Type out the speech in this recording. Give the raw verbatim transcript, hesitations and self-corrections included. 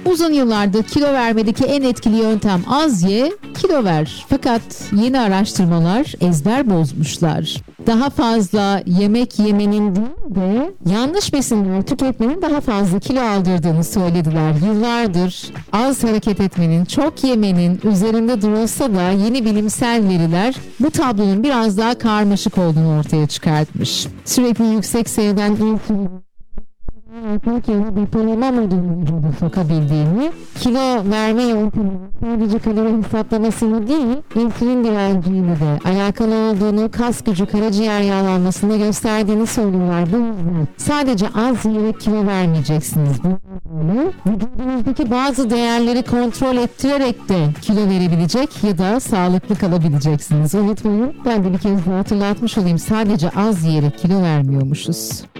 Uzun yıllardır kilo vermedeki en etkili yöntem az ye, kilo ver. Fakat yeni araştırmalar ezber bozmuşlar. Daha fazla yemek yemenin değil de yanlış besinler tüketmenin daha fazla kilo aldırdığını söylediler. Yıllardır az hareket etmenin, çok yemenin üzerinde durulsa da yeni bilimsel veriler bu tablonun biraz daha karmaşık olduğunu ortaya çıkartmış. Sürekli yüksek seviyen insülin Türkiye'de depolama modunu vücuda sokabildiğini, kilo verme yöntemi sadece kalori hesaplamasını değil, insülin direnciyle de alakalı olduğunu, kas gücü, karaciğer yağlanmasında gösterdiğini söylüyorlar. Bu yüzden sadece az yiyerek kilo vermeyeceksiniz. Böyle vücudunuzdaki bazı değerleri kontrol ettirerek de kilo verebilecek ya da sağlıklı kalabileceksiniz. Unutmayın, ben de bir kez daha hatırlatmış olayım, sadece az yiyerek kilo vermiyormuşuz.